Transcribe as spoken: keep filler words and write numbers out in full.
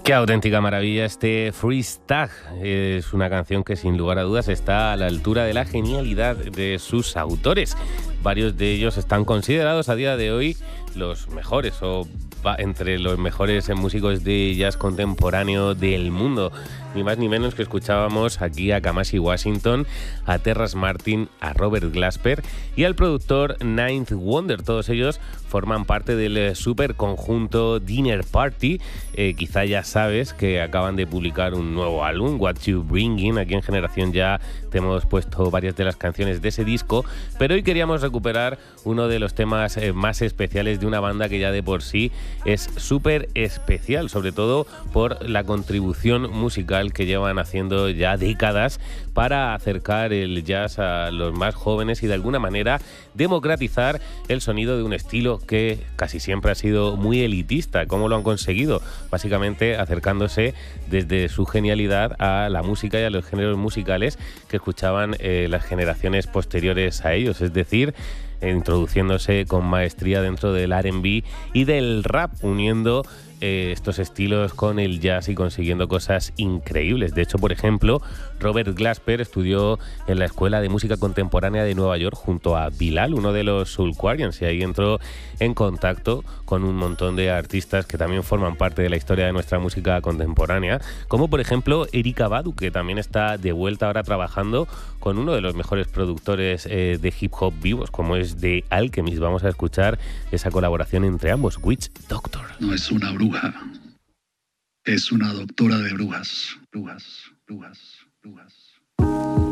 Qué auténtica maravilla este Freestyle. Es una canción que sin lugar a dudas está a la altura de la genialidad de sus autores. Varios de ellos están considerados a día de hoy los mejores o entre los mejores músicos de jazz contemporáneo del mundo. Ni más ni menos que escuchábamos aquí a Kamasi Washington, a Terrace Martin, a Robert Glasper y al productor Ninth Wonder. Todos ellos forman parte del super conjunto Dinner Party. Eh, quizá ya sabes que acaban de publicar un nuevo álbum, What You Bringing. Aquí en Generación Ya te hemos puesto varias de las canciones de ese disco, pero hoy queríamos recuperar uno de los temas eh, más especiales de una banda que ya de por sí es súper especial, sobre todo por la contribución musical que llevan haciendo ya décadas para acercar el jazz a los más jóvenes y de alguna manera democratizar el sonido de un estilo que casi siempre ha sido muy elitista. ¿Cómo lo han conseguido? Básicamente acercándose desde su genialidad a la música y a los géneros musicales que escuchaban eh, las generaciones posteriores a ellos, es decir, introduciéndose con maestría dentro del R and B y del rap, uniendo eh, estos estilos con el jazz y consiguiendo cosas increíbles. De hecho, por ejemplo, Robert Glasper estudió en la Escuela de Música Contemporánea de Nueva York junto a Bilal, uno de los Soulquarians, y ahí entró en contacto con un montón de artistas que también forman parte de la historia de nuestra música contemporánea, como por ejemplo Erykah Badu, que también está de vuelta ahora trabajando con uno de los mejores productores eh, de hip hop vivos, como es The Alchemist. Vamos a escuchar esa colaboración entre ambos, Witch Doctor. No es una bruja, es una doctora de brujas, brujas, brujas, brujas.